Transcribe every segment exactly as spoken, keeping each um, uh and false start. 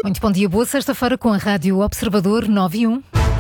Muito bom dia, boa sexta-feira com a Rádio Observador nove e um.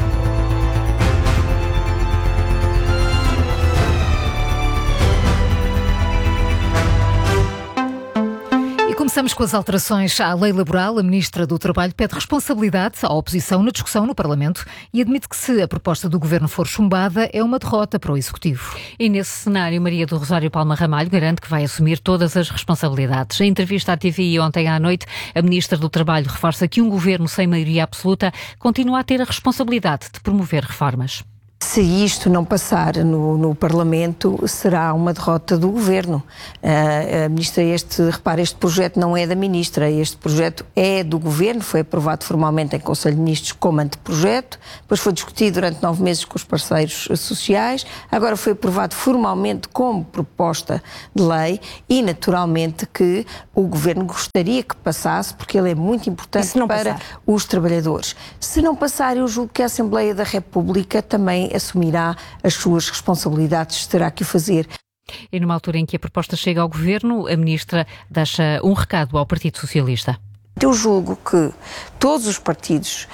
Começamos com as alterações à lei laboral. A Ministra do Trabalho pede responsabilidade à oposição na discussão no Parlamento e admite que, se a proposta do Governo for chumbada, é uma derrota para o Executivo. E nesse cenário, Maria do Rosário Palma Ramalho garante que vai assumir todas as responsabilidades. Em entrevista à T V I ontem à noite, a Ministra do Trabalho reforça que um Governo sem maioria absoluta continua a ter a responsabilidade de promover reformas. Se isto não passar no, no Parlamento, será uma derrota do Governo. Uh, a Ministra, este, repare, este projeto não é da Ministra, este projeto é do Governo, foi aprovado formalmente em Conselho de Ministros como anteprojeto, depois foi discutido durante nove meses com os parceiros sociais, agora foi aprovado formalmente como proposta de lei e, naturalmente, que o Governo gostaria que passasse, porque ele é muito importante para passar? Os trabalhadores. Se não passar, eu julgo que a Assembleia da República também assumirá as suas responsabilidades, terá que o fazer. E numa altura em que a proposta chega ao Governo, a Ministra deixa um recado ao Partido Socialista. Eu julgo que todos os partidos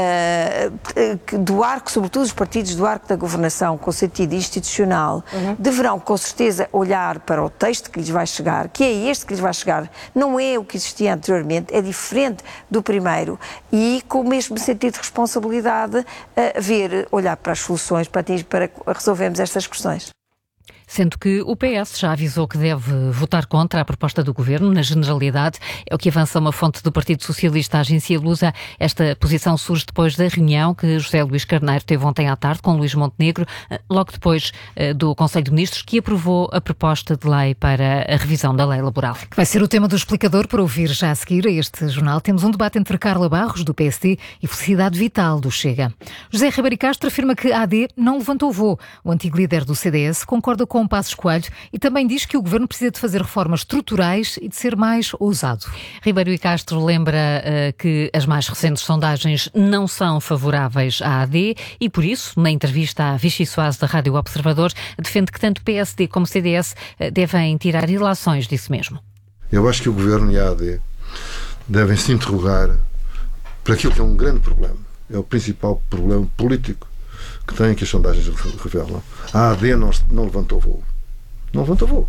uh, do arco, sobretudo os partidos do arco da governação com sentido institucional, uhum. deverão com certeza olhar para o texto que lhes vai chegar, que é este que lhes vai chegar, não é o que existia anteriormente, é diferente do primeiro, e com o mesmo sentido de responsabilidade uh, ver, olhar para as soluções para, para resolvermos estas questões. Sendo que o P S já avisou que deve votar contra a proposta do Governo, na generalidade. É o que avança uma fonte do Partido Socialista, a agência Lusa. Esta posição surge depois da reunião que José Luís Carneiro teve ontem à tarde com Luís Montenegro, logo depois do Conselho de Ministros, que aprovou a proposta de lei para a revisão da lei laboral. Vai ser o tema do explicador para ouvir já a seguir a este jornal. Temos um debate entre Carla Barros, do P S D, e Felicidade Vital, do Chega. José Ribeiro Castro afirma que a AD não levantou voo. O antigo líder do C D S concorda com Passos Coelho e também diz que o Governo precisa de fazer reformas estruturais e de ser mais ousado. Ribeiro e Castro lembra uh, que as mais recentes sondagens não são favoráveis à A D e, por isso, na entrevista à Vichy Soares da Rádio Observador, defende que tanto P S D como C D S uh, devem tirar ilações disso mesmo. Eu acho que o Governo e a A D devem se interrogar para aquilo que é um grande problema. É o principal problema político que tem, que as sondagens revelam. A A D não, não levantou voo. Não levantou voo.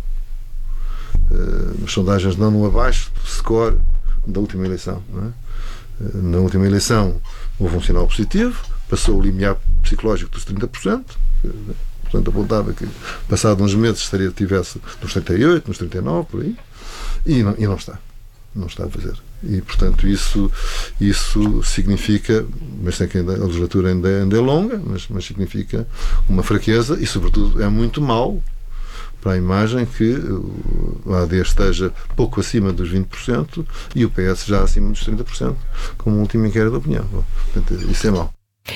Uh, as sondagens dão no abaixo do score da última eleição. Não é? Uh, na última eleição houve um sinal positivo, passou o limiar psicológico dos trinta por cento. Uh, portanto, apontava que, passado uns meses, estaria, tivesse nos trinta e oito, nos trinta e nove, por aí. E não, e não está. Não está a fazer. E, portanto, isso, isso significa, mas tem que ainda, a legislatura ainda, ainda é longa, mas, mas significa uma fraqueza e, sobretudo, é muito mau para a imagem que o A D esteja pouco acima dos vinte por cento e o P S já acima dos trinta por cento, como o último inquérito de opinião. Portanto, isso é mau.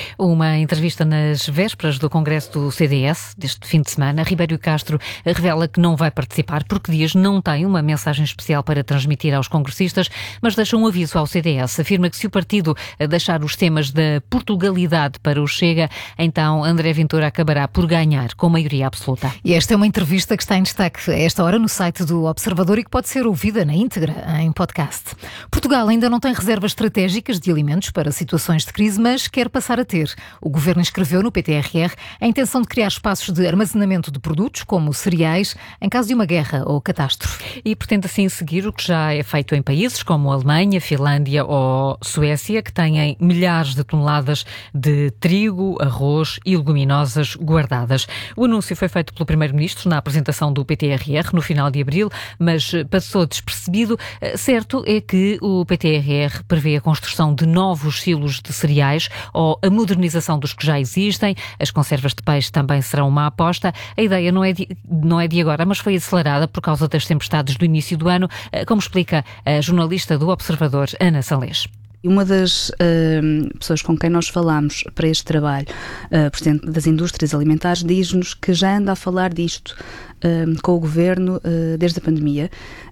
Uma entrevista nas vésperas do Congresso do C D S, deste fim de semana, Ribeiro Castro revela que não vai participar porque diz não tem uma mensagem especial para transmitir aos congressistas, mas deixa um aviso ao C D S. Afirma que se o partido deixar os temas da Portugalidade para o Chega, então André Ventura acabará por ganhar com maioria absoluta. E esta é uma entrevista que está em destaque a esta hora no site do Observador e que pode ser ouvida na íntegra em podcast. Portugal ainda não tem reservas estratégicas de alimentos para situações de crise, mas quer passar a ter. O Governo inscreveu no P T R R a intenção de criar espaços de armazenamento de produtos, como cereais, em caso de uma guerra ou catástrofe. E pretende assim seguir o que já é feito em países como Alemanha, Finlândia ou Suécia, que têm milhares de toneladas de trigo, arroz e leguminosas guardadas. O anúncio foi feito pelo Primeiro-Ministro na apresentação do P T R R no final de abril, mas passou despercebido. Certo é que o P T R R prevê a construção de novos silos de cereais ou a modernização dos que já existem. As conservas de peixe também serão uma aposta. A ideia não é de, não é de agora, mas foi acelerada por causa das tempestades do início do ano, como explica a jornalista do Observador, Ana Salés. Uma das uh, pessoas com quem nós falamos para este trabalho, uh, Presidente das Indústrias Alimentares, diz-nos que já anda a falar disto uh, com o Governo uh, desde a pandemia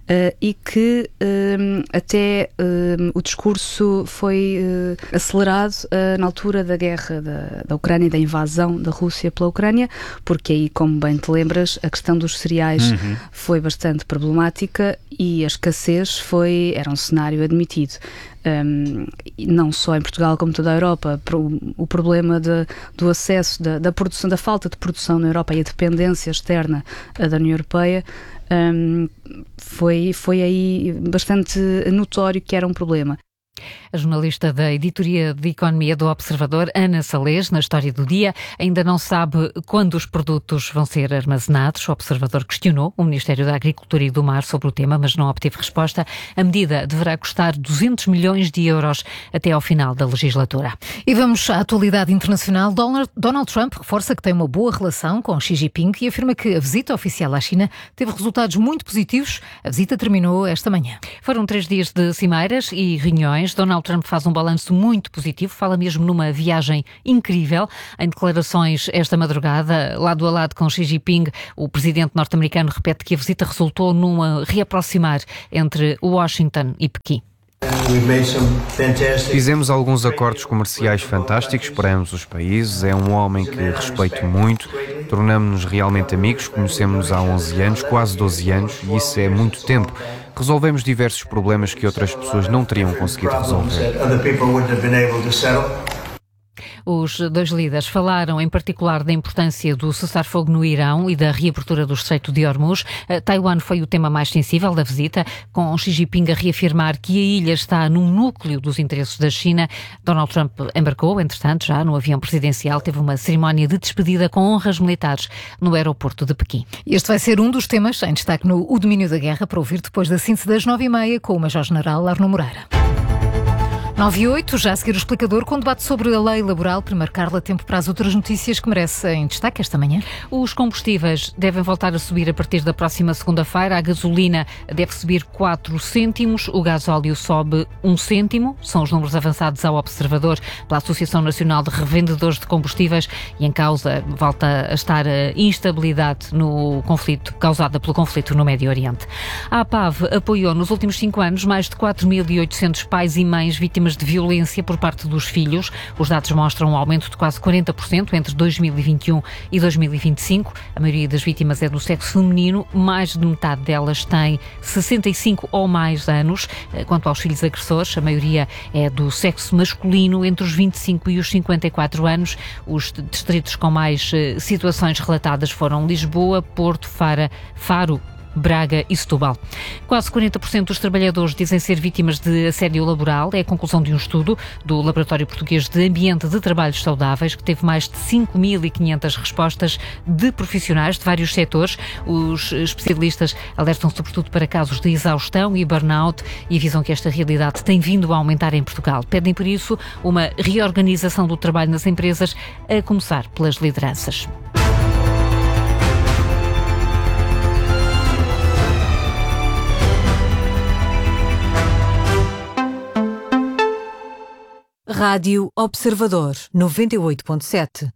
e que um, até um, o discurso foi uh, acelerado uh, na altura da guerra da, da Ucrânia e da invasão da Rússia pela Ucrânia, porque aí, como bem te lembras, a questão dos cereais uhum. foi bastante problemática e a escassez foi, era um cenário admitido. Um, não só em Portugal como toda a Europa, o problema de, do acesso, da, da produção, da falta de produção na Europa e a dependência externa da União Europeia um, foi, foi aí bastante notório que era um problema. A jornalista da Editoria de Economia do Observador, Ana Salês, na História do Dia, ainda não sabe quando os produtos vão ser armazenados. O Observador questionou o Ministério da Agricultura e do Mar sobre o tema, mas não obteve resposta. A medida deverá custar duzentos milhões de euros até ao final da legislatura. E vamos à atualidade internacional. Donald Trump reforça que tem uma boa relação com Xi Jinping e afirma que a visita oficial à China teve resultados muito positivos. A visita terminou esta manhã. Foram três dias de cimeiras e reuniões. Donald Trump faz um balanço muito positivo, fala mesmo numa viagem incrível. Em declarações esta madrugada, lado a lado com Xi Jinping, o presidente norte-americano repete que a visita resultou numa reaproximar entre Washington e Pequim. Fizemos alguns acordos comerciais fantásticos para ambos os países. É um homem que respeito muito. Tornamos-nos realmente amigos. Conhecemos-nos há onze anos, quase doze anos, e isso é muito tempo. Resolvemos diversos problemas que outras pessoas não teriam conseguido resolver. Os dois líderes falaram em particular da importância do cessar-fogo no Irão e da reabertura do Estreito de Hormuz. Taiwan foi o tema mais sensível da visita, com Xi Jinping a reafirmar que a ilha está no núcleo dos interesses da China. Donald Trump embarcou, entretanto, já no avião presidencial, teve uma cerimónia de despedida com honras militares no aeroporto de Pequim. Este vai ser um dos temas em destaque no O Domínio da Guerra, para ouvir depois da síntese das nove e meia com o Major-General Arno Moreira. nove e oito, já a seguir o explicador com debate sobre a lei laboral. Primeiro, Carla, tempo para as outras notícias que merecem destaque esta manhã. Os combustíveis devem voltar a subir a partir da próxima segunda-feira. A gasolina deve subir quatro cêntimos, o gasóleo sobe um cêntimo. São os números avançados ao Observador pela Associação Nacional de Revendedores de Combustíveis, e em causa volta a estar a instabilidade no conflito, causada pelo conflito no Médio Oriente. A APAV apoiou nos últimos cinco anos mais de quatro mil e oitocentos pais e mães vítimas de violência por parte dos filhos. Os dados mostram um aumento de quase quarenta por cento entre dois mil e vinte e um e dois mil e vinte e cinco. A maioria das vítimas é do sexo feminino, mais de metade delas tem sessenta e cinco ou mais anos. Quanto aos filhos agressores, a maioria é do sexo masculino, entre os vinte e cinco e os cinquenta e quatro anos. Os distritos com mais situações relatadas foram Lisboa, Porto, Fara, Faro, Braga e Setúbal. Quase quarenta por cento dos trabalhadores dizem ser vítimas de assédio laboral. É a conclusão de um estudo do Laboratório Português de Ambiente de Trabalhos Saudáveis, que teve mais de cinco mil e quinhentas respostas de profissionais de vários setores. Os especialistas alertam sobretudo para casos de exaustão e burnout e avisam que esta realidade tem vindo a aumentar em Portugal. Pedem, por isso, uma reorganização do trabalho nas empresas, a começar pelas lideranças. Rádio Observador, noventa e oito ponto sete.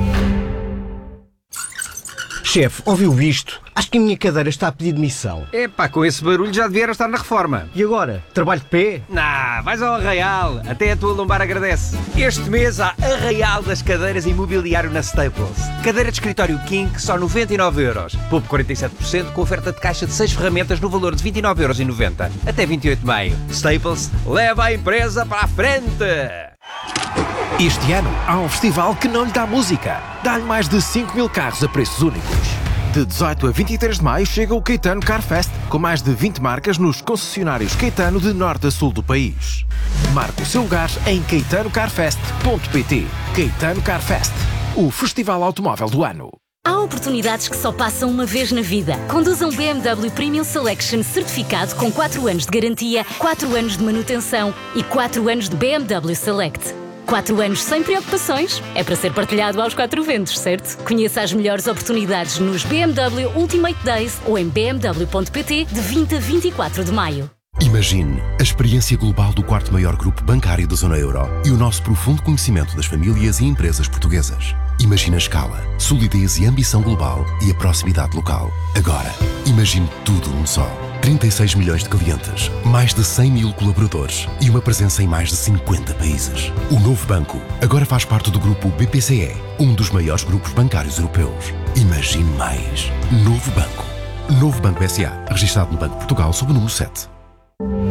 Chefe, ouviu isto? Acho que a minha cadeira está a pedir demissão. Epá, com esse barulho já devia estar na reforma. E agora? Trabalho de pé? Nah, vais ao Arraial. Até a tua lombar agradece. Este mês há Arraial das Cadeiras Imobiliário na Staples. Cadeira de escritório King, só noventa e nove euros. Poupe quarenta e sete por cento com oferta de caixa de seis ferramentas no valor de vinte e nove euros e noventa. Até vinte e oito de maio. Staples, leva a empresa para a frente! Este ano há um festival que não lhe dá música. Dá-lhe mais de cinco mil carros a preços únicos. De dezoito a vinte e três de maio chega o Caetano Car Fest, com mais de vinte marcas nos concessionários Caetano de norte a sul do país. Marque o seu lugar em caetano car fest ponto pt. Caetano Car Fest, o festival automóvel do ano. Há oportunidades que só passam uma vez na vida. Conduza um B M W Premium Selection certificado com quatro anos de garantia, quatro anos de manutenção e quatro anos de B M W Select. quatro anos sem preocupações. É para ser partilhado aos quatro ventos, certo? Conheça as melhores oportunidades nos B M W Ultimate Days ou em b m w ponto p t de vinte a vinte e quatro de maio. Imagine a experiência global do quarto maior grupo bancário da zona euro e o nosso profundo conhecimento das famílias e empresas portuguesas. Imagine a escala, solidez e ambição global e a proximidade local. Agora, imagine tudo num só. trinta e seis milhões de clientes, mais de cem mil colaboradores e uma presença em mais de cinquenta países. O novo banco agora faz parte do grupo B P C E, um dos maiores grupos bancários europeus. Imagine mais. Novo banco. Novo Banco S A, registado no Banco de Portugal sob o número sete.